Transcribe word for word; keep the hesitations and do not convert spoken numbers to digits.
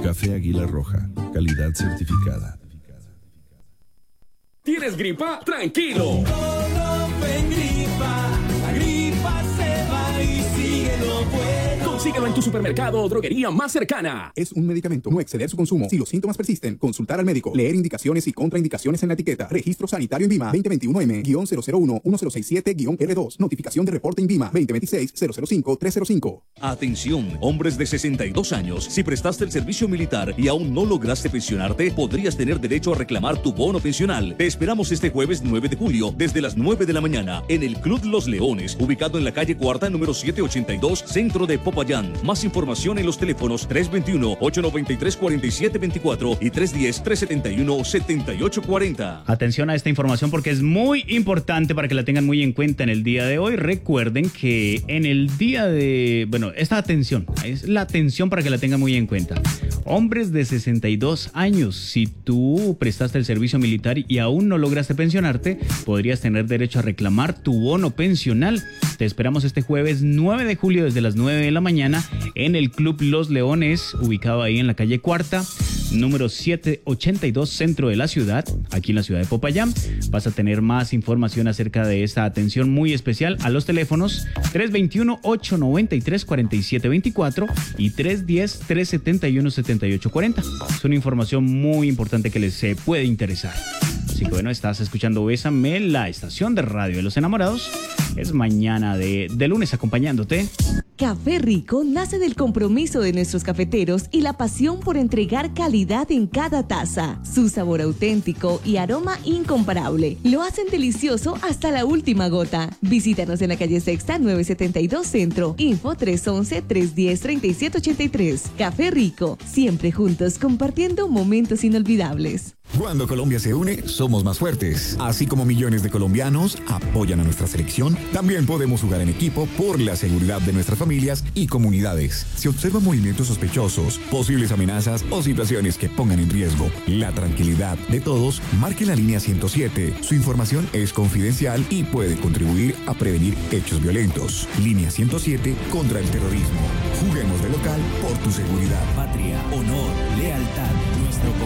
Café Águila Roja, calidad certificada. ¿Tienes gripa? ¡Tranquilo! Gripa, la gripa se va y sigue lo bueno. Consíguelo en tu supermercado o droguería más cercana. Es un medicamento. No exceder su consumo. Si los síntomas persisten, consultar al médico. Leer indicaciones y contraindicaciones en la etiqueta. Registro sanitario INVIMA veinte veintiuno M cero cero uno uno cero seis siete R dos. Notificación de reporte INVIMA veinte veintiséis cero cero cinco tres cero cinco. Atención, hombres de sesenta y dos años. Si prestaste el servicio militar y aún no lograste pensionarte, podrías tener derecho a reclamar tu bono pensional. Te esperamos este jueves nueve de julio, desde las nueve de la mañana, en el Club Los Leones, ubicado en la calle Cuarta, número setecientos ochenta y dos, centro de Popayán. Más información en los teléfonos tres dos uno, ocho nueve tres, cuatro siete dos cuatro y tres uno cero, tres siete uno, siete ocho cuatro cero. Atención a esta información porque es muy importante para que la tengan muy en cuenta en el día de hoy. Recuerden que en el día de... Bueno, esta atención, es la atención para que la tengan muy en cuenta. Hombres de sesenta y dos años, si tú prestaste el servicio militar y aún no lograste pensionarte, podrías tener derecho a reclamar tu bono pensional. Te esperamos este jueves nueve de julio desde las nueve de la mañana en el Club Los Leones, ubicado ahí en la calle Cuarta, número setecientos ochenta y dos, centro de la ciudad, aquí en la ciudad de Popayán. Vas a tener más información acerca de esta atención muy especial a los teléfonos tres dos uno, ocho nueve tres, cuatro siete dos cuatro y tres uno cero, tres siete uno, siete ocho cuatro cero. Es una información muy importante que les eh, puede interesar. Así que bueno, estás escuchando Bésame, la estación de radio de los enamorados. Es mañana de, de lunes acompañándote. Café Rico nace del compromiso de nuestros cafeteros y la pasión por entregar calidad en cada taza. Su sabor auténtico y aroma incomparable lo hacen delicioso hasta la última gota. Visítanos en la calle Sexta nueve setenta y dos Centro. Info tres once, tres diez, treinta y siete ochenta y tres. Café Rico, siempre juntos compartiendo momentos inolvidables. Cuando Colombia se une, somos más fuertes. Así como millones de colombianos apoyan a nuestra selección, también podemos jugar en equipo por la seguridad de nuestras familias y comunidades. Si observan movimientos sospechosos, posibles amenazas o situaciones que pongan en riesgo la tranquilidad de todos, marque la línea ciento siete. Su información es confidencial y puede contribuir a prevenir hechos violentos. Línea ciento siete contra el terrorismo. Juguemos de local por tu seguridad. Patria, honor, lealtad, nuestro